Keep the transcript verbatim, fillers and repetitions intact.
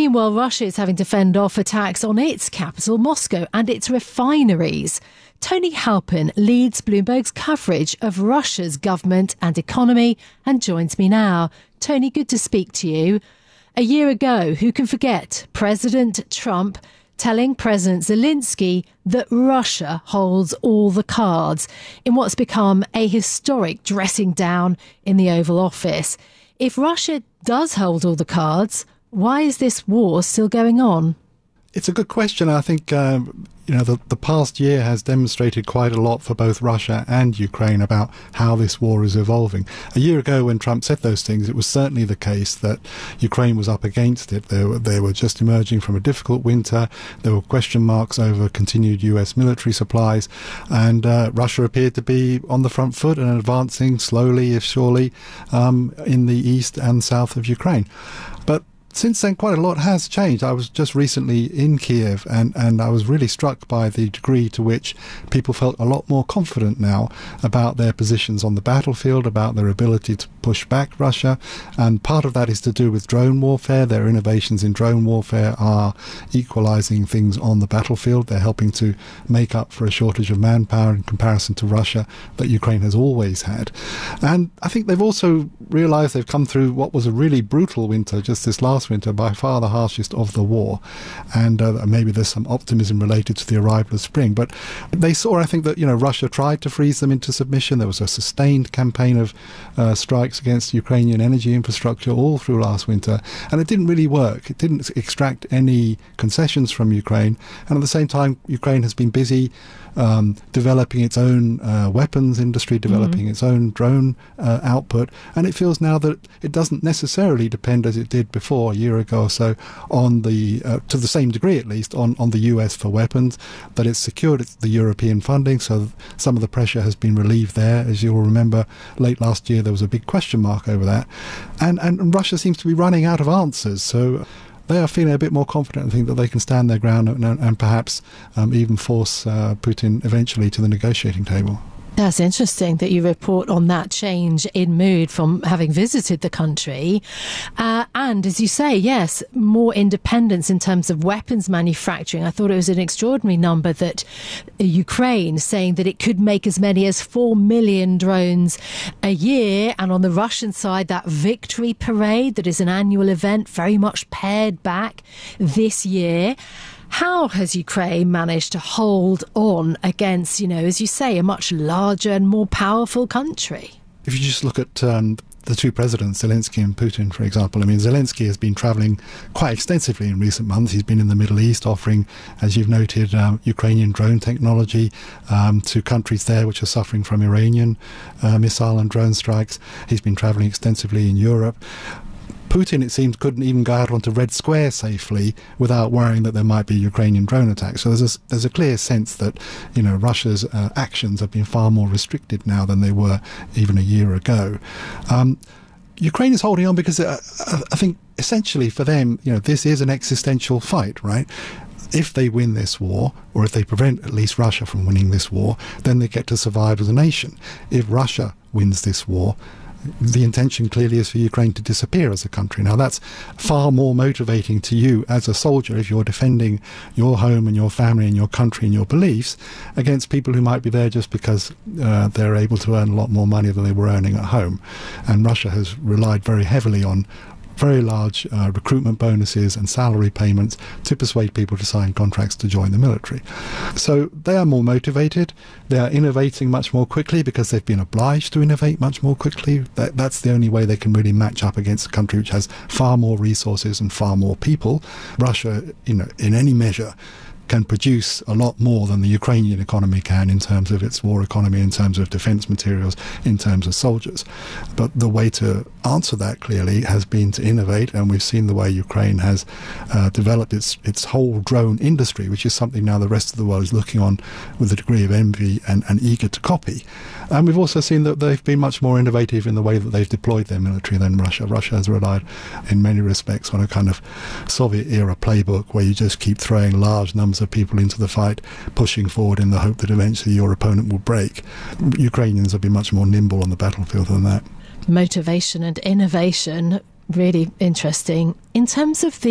Meanwhile, Russia is having to fend off attacks on its capital, Moscow, and its refineries. Tony Halpin leads Bloomberg's coverage of Russia's government and economy and joins me now. Tony, good to speak to you. A year ago, who can forget President Trump telling President Zelensky that Russia holds all the cards in what's become a historic dressing down in the Oval Office. If Russia does hold all the cards, why is this war still going on? It's a good question. I think um, you know the, the past year has demonstrated quite a lot for both Russia and Ukraine about how this war is evolving. A year ago, when Trump said those things, it was certainly the case that Ukraine was up against it. They were, they were just emerging from a difficult winter. There were question marks over continued U S military supplies, and uh, Russia appeared to be on the front foot and advancing slowly, if surely, um, in the east and south of Ukraine. But since then, quite a lot has changed. I was just recently in Kiev, and, and I was really struck by the degree to which people felt a lot more confident now about their positions on the battlefield, about their ability to push back Russia. And part of that is to do with drone warfare. Their innovations in drone warfare are equalizing things on the battlefield. They're helping to make up for a shortage of manpower in comparison to Russia that Ukraine has always had. And I think they've also realized they've come through what was a really brutal winter just this last winter, by far the harshest of the war, and uh, maybe there's some optimism related to the arrival of spring. But they saw, I think, that you know Russia tried to freeze them into submission. There was a sustained campaign of uh, strikes against Ukrainian energy infrastructure all through last winter, and it didn't really work. It didn't extract any concessions from Ukraine, and at the same time Ukraine has been busy um, developing its own uh, weapons industry, developing mm-hmm. its own drone uh, output, and it feels now that it doesn't necessarily depend, as it did before a year ago or so, on the uh, to the same degree at least on, on the U S for weapons, that it's secured the European funding, so some of the pressure has been relieved there. As you'll remember, late last year there was a big question mark over that, and, and Russia seems to be running out of answers, so they are feeling a bit more confident and think that they can stand their ground and, and perhaps um, even force uh, Putin eventually to the negotiating table. That's interesting that you report on that change in mood from having visited the country. Uh, and as you say, yes, more independence in terms of weapons manufacturing. I thought it was an extraordinary number that Ukraine saying that it could make as many as four million drones a year. And on the Russian side, that victory parade that is an annual event very much pared back this year. How has Ukraine managed to hold on against, you know, as you say, a much larger and more powerful country? If you just look at um, the two presidents, Zelensky and Putin, for example, I mean, Zelensky has been travelling quite extensively in recent months. He's been in the Middle East offering, as you've noted, um, Ukrainian drone technology um, to countries there which are suffering from Iranian uh, missile and drone strikes. He's been travelling extensively in Europe. Putin, it seems, couldn't even go out onto Red Square safely without worrying that there might be Ukrainian drone attacks. So there's a, there's a clear sense that, you know, Russia's uh, actions have been far more restricted now than they were even a year ago. Um, Ukraine is holding on because uh, I think essentially for them, you know, this is an existential fight, right? If they win this war, or if they prevent at least Russia from winning this war, then they get to survive as a nation. If Russia wins this war, the intention clearly is for Ukraine to disappear as a country. Now, that's far more motivating to you as a soldier if you're defending your home and your family and your country and your beliefs against people who might be there just because uh, they're able to earn a lot more money than they were earning at home. And Russia has relied very heavily on very large uh, recruitment bonuses and salary payments to persuade people to sign contracts to join the military. So they are more motivated. They are innovating much more quickly because they've been obliged to innovate much more quickly. That, that's the only way they can really match up against a country which has far more resources and far more people. Russia, you know, in any measure, can produce a lot more than the Ukrainian economy can in terms of its war economy, in terms of defence materials, in terms of soldiers. But the way to answer that clearly has been to innovate, and we've seen the way Ukraine has uh, developed its its whole drone industry, which is something now the rest of the world is looking on with a degree of envy and, and eager to copy. And we've also seen that they've been much more innovative in the way that they've deployed their military than Russia. Russia has relied in many respects on a kind of Soviet-era playbook where you just keep throwing large numbers of people into the fight, pushing forward in the hope that eventually your opponent will break. Ukrainians have been much more nimble on the battlefield than that. Motivation and innovation, really interesting. In terms of the